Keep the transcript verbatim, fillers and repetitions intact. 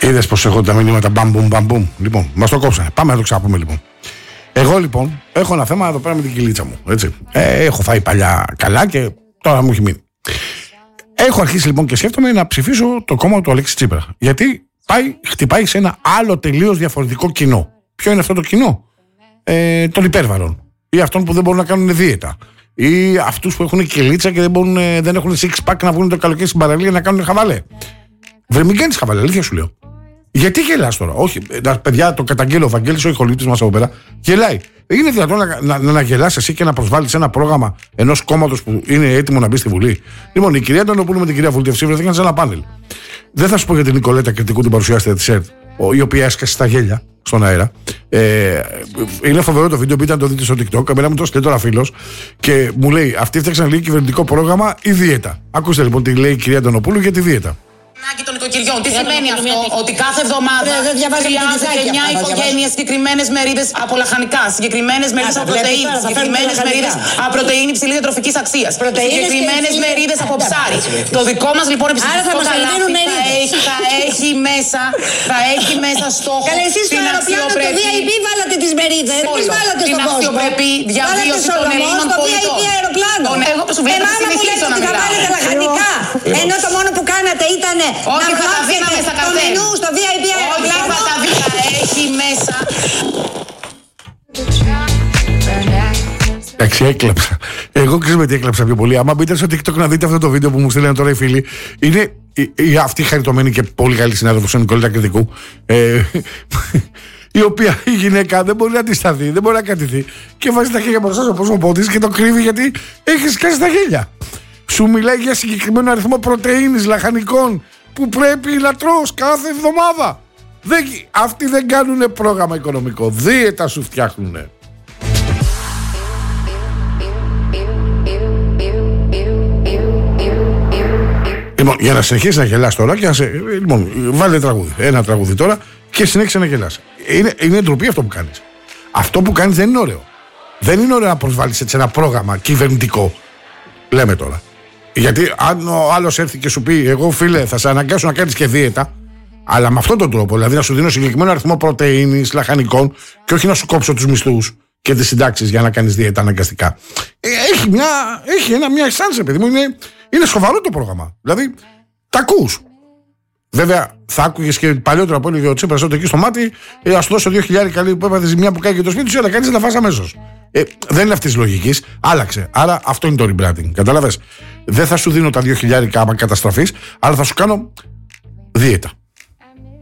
Είδες πως έχω τα μηνύματα μπαμ μπαμ. Λοιπόν, μας το κόψανε. Πάμε να το ξαναπούμε λοιπόν. Εγώ λοιπόν έχω ένα θέμα εδώ πέρα με την κυλίτσα μου. Έτσι. Ε, έχω φάει παλιά καλά και τώρα μου έχει μείνει. Έχω αρχίσει λοιπόν και σκέφτομαι να ψηφίσω το κόμμα του Αλέξη Τσίπρα. Γιατί πάει, χτυπάει σε ένα άλλο τελείως διαφορετικό κοινό. Ποιο είναι αυτό το κοινό? Ε, των υπέρβαρων. Ή αυτών που δεν μπορούν να κάνουν δίαιτα. Ή αυτούς που έχουν κυλίτσα και δεν, μπορούν, δεν έχουν six pack να βγουν το καλοκαίρι στην παραλία να κάνουν χαβαλέ. Βρε, μην κάνεις χαβαλέ, αλήθεια σου λέω. Γιατί γελάς τώρα? Όχι, παιδιά, το καταγγέλω ο Βαγγέλης, ο ηχολήπτης μας εδώ πέρα. Γελάει. Είναι δυνατόν να, να, να, να γελάς εσύ και να προσβάλλεις ένα πρόγραμμα ενός κόμματος που είναι έτοιμο να μπει στη Βουλή? Λοιπόν, η κυρία Αντωνοπούλου με την κυρία Βουλτευσή βρεθήκαν σε ένα πάνελ. Δεν θα σου πω για την Νικολέτα Κρητικού, την παρουσιάστρια της ΕΡΤ, η οποία έσκασε στα γέλια στον αέρα. Ε, είναι φοβερό το βίντεο, μπείτε να το δείτε στο TikTok. Εμένα μου το στείλει τώρα φίλος και μου λέει: αυτοί φτιάξαν λίγο κυβερνητικό πρόγραμμα ή δίαιτα. Ακούστε λοιπόν τι λέει η κυρία Αντωνοπούλου για τη δίαιτα. Των οικοκυριών. Τι σημαίνει αυτό? Ότι κάθε εβδομάδα χρειάζεται μια οικογένεια συγκεκριμένες μερίδες από λαχανικά, συγκεκριμένες μερίδες από πρωτεΐνη, συγκεκριμένες μερίδες από πρωτεΐνη υψηλής διατροφικής αξίας, συγκεκριμένες μερίδες από ψάρι. Το δικό μας λοιπόν επιστημονικό καλάθι θα έχει μέσα, θα έχει μέσα στόχο την αξιοπρεπή, την αξιοπρεπή διαβίωση των Ελλήνων πολιτών. Εγώ προσωπικά θα συνεχίσω να μιλάω. Ενώ το μόνο που κάνατε ήταν όχι, θα τα δίναμε στα καρτέλ. Το μενού στο βι άι πι αεροπλάνο. Όχι, θα τα δει, θα έχει μέσα. Εντάξει, έκλαψα. Εγώ ξέρετε τι έκλαψα πιο πολύ. Άμα μπείτε στο TikTok να δείτε αυτό το βίντεο που μου στείλανε τώρα οι φίλοι, είναι η, η, αυτή χαριτωμένη και πολύ καλή συνάδελφος, ο Νικολέτα Κρητικού, ε, η οποία η γυναίκα δεν μπορεί να αντισταθεί, δεν μπορεί να κρατηθεί και βάζει τα χέρια μπροστά στο πρόσωπό της και το κρύβει γιατί έχει σκάσει τα χέρια. Σου μιλάει για συγκεκριμένο αριθμό πρωτεΐνης, λαχανικών που πρέπει να τρως κάθε εβδομάδα. Δεν, αυτοί δεν κάνουν πρόγραμμα οικονομικό. Δίαιτα σου φτιάχνουν. Λοιπόν, για να συνεχίσεις να γελάς τώρα και να σε, λοιπόν, βάλε τραγούδι, ένα τραγούδι τώρα και συνέχισε να γελάς. Είναι, είναι ντροπή αυτό που κάνεις. Αυτό που κάνεις δεν είναι ωραίο. Δεν είναι ωραίο να προσβάλλεις έτσι ένα πρόγραμμα κυβερνητικό. Λέμε τώρα. Γιατί αν ο άλλος έρθει και σου πει: εγώ φίλε, θα σε αναγκάσω να κάνεις και δίαιτα, αλλά με αυτόν τον τρόπο, δηλαδή να σου δίνω συγκεκριμένο αριθμό πρωτεΐνης, λαχανικών, και όχι να σου κόψω τους μισθούς και τις συντάξεις για να κάνεις δίαιτα αναγκαστικά. Έχει, μια, έχει ένα, μια αισθάνση, παιδί μου. Είναι, είναι σοβαρό το πρόγραμμα. Δηλαδή, τα ακούς. Βέβαια, θα άκουγες και παλιότερα από όλη ο Τσίπρας εδώ εκεί στο μάτι, ε, ας δώσω δύο χιλιάδες καλή που έπαθε ζημιά που κάνει και το σπίτι σου, αλλά κάνεις να τα φας αμέσως. Ε, δεν είναι αυτής της λογικής. Άλλαξε. Άρα αυτό είναι το rebranding. Κατάλαβες. Δεν θα σου δίνω τα δύο χιλιάδες άμα καταστραφείς, αλλά θα σου κάνω δίαιτα.